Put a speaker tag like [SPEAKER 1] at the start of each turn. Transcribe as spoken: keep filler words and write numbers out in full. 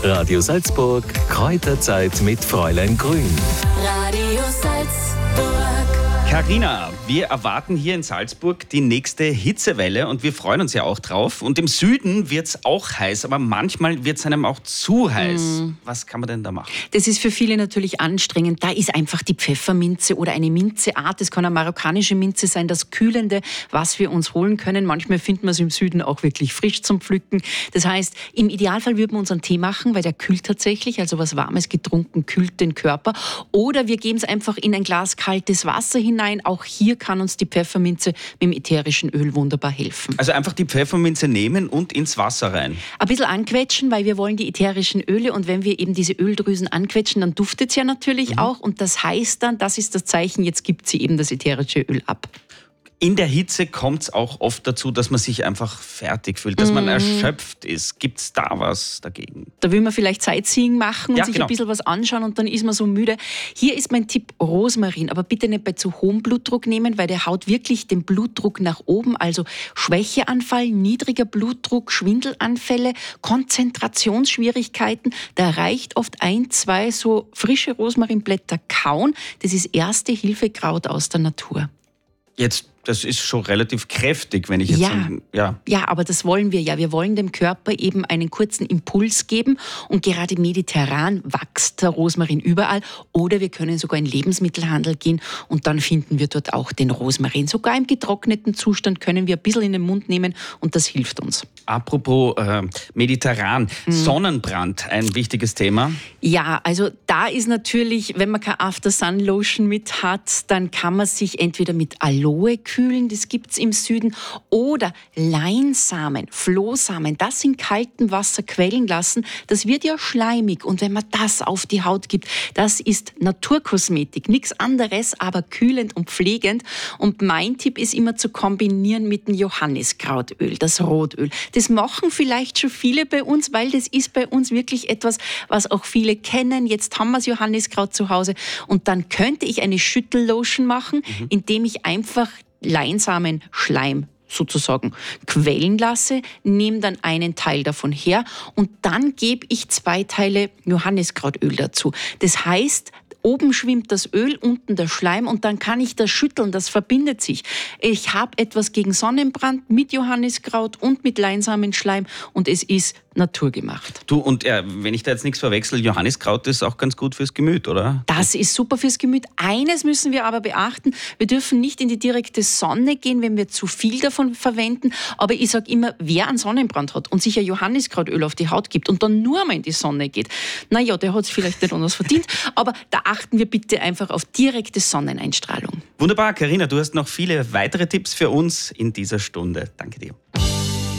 [SPEAKER 1] Radio Salzburg, Kräuterzeit mit Fräulein Grün.
[SPEAKER 2] Radio Salzburg.
[SPEAKER 3] Carina, wir erwarten hier in Salzburg die nächste Hitzewelle und wir freuen uns ja auch drauf. Und im Süden wird es auch heiß, aber manchmal wird es einem auch zu heiß. Mm. Was kann man denn da machen?
[SPEAKER 4] Das ist für viele natürlich anstrengend. Da ist einfach die Pfefferminze oder eine Minzeart. Das kann eine marokkanische Minze sein, das Kühlende, was wir uns holen können. Manchmal finden wir es im Süden auch wirklich frisch zum Pflücken. Das heißt, im Idealfall würden wir uns einen Tee machen, weil der kühlt tatsächlich. Also was Warmes getrunken kühlt den Körper. Oder wir geben es einfach in ein Glas kaltes Wasser hinein. Auch hier kann uns die Pfefferminze mit dem ätherischen Öl wunderbar helfen.
[SPEAKER 3] Also einfach die Pfefferminze nehmen und ins Wasser rein?
[SPEAKER 4] Ein bisschen anquetschen, weil wir wollen die ätherischen Öle und wenn wir eben diese Öldrüsen anquetschen, dann duftet es ja natürlich mhm. auch und das heißt dann, das ist das Zeichen, jetzt gibt sie eben das ätherische Öl ab.
[SPEAKER 3] In der Hitze kommt es auch oft dazu, dass man sich einfach fertig fühlt, dass man mm. erschöpft ist. Gibt es da was dagegen?
[SPEAKER 4] Da will man vielleicht Sightseeing machen und
[SPEAKER 3] ja,
[SPEAKER 4] sich
[SPEAKER 3] genau.
[SPEAKER 4] ein bisschen was anschauen und dann ist man so müde. Hier ist mein Tipp Rosmarin, aber bitte nicht bei zu hohem Blutdruck nehmen, weil der haut wirklich den Blutdruck nach oben. Also Schwächeanfall, niedriger Blutdruck, Schwindelanfälle, Konzentrationsschwierigkeiten. Da reicht oft ein, zwei so frische Rosmarinblätter kauen. Das ist erste Hilfekraut aus der Natur.
[SPEAKER 3] Jetzt, das ist schon relativ kräftig, wenn ich jetzt...
[SPEAKER 4] Ja.
[SPEAKER 3] So, ja.
[SPEAKER 4] ja, aber das wollen wir ja. Wir wollen dem Körper eben einen kurzen Impuls geben und gerade mediterran wächst der Rosmarin überall oder wir können sogar in den Lebensmittelhandel gehen und dann finden wir dort auch den Rosmarin. Sogar im getrockneten Zustand können wir ein bisschen in den Mund nehmen und das hilft uns.
[SPEAKER 3] Apropos äh, mediterran, hm. Sonnenbrand, ein wichtiges Thema.
[SPEAKER 4] Ja, also da ist natürlich, wenn man keine After-Sun-Lotion mit hat, dann kann man sich entweder mit Aloe kühlen, das gibt es im Süden, oder Leinsamen, Flohsamen, das in kaltem Wasser quellen lassen. Das wird ja schleimig und wenn man das auf die Haut gibt, das ist Naturkosmetik, nichts anderes, aber kühlend und pflegend. Und mein Tipp ist immer zu kombinieren mit dem Johanniskrautöl, das Rotöl. Das machen vielleicht schon viele bei uns, weil das ist bei uns wirklich etwas, was auch viele kennen. Jetzt haben wir das Johanniskraut zu Hause und dann könnte ich eine Schüttellotion machen, mhm. indem ich einfach Leinsamen, Schleim sozusagen quellen lasse, nehme dann einen Teil davon her und dann gebe ich zwei Teile Johanniskrautöl dazu. Das heißt, oben schwimmt das Öl, unten der Schleim und dann kann ich das schütteln, das verbindet sich. Ich habe etwas gegen Sonnenbrand mit Johanniskraut und mit Leinsamenschleim und es ist naturgemacht.
[SPEAKER 3] Du, und äh, wenn ich da jetzt nichts verwechsel, Johanniskraut ist auch ganz gut fürs Gemüt, oder?
[SPEAKER 4] Das ist super fürs Gemüt. Eines müssen wir aber beachten, wir dürfen nicht in die direkte Sonne gehen, wenn wir zu viel davon verwenden. Aber ich sage immer, wer einen Sonnenbrand hat und sich ein Johanniskrautöl auf die Haut gibt und dann nur mal in die Sonne geht, naja, der hat es vielleicht nicht anders verdient, aber da achten wir bitte einfach auf direkte Sonneneinstrahlung.
[SPEAKER 3] Wunderbar, Carina, du hast noch viele weitere Tipps für uns in dieser Stunde. Danke dir.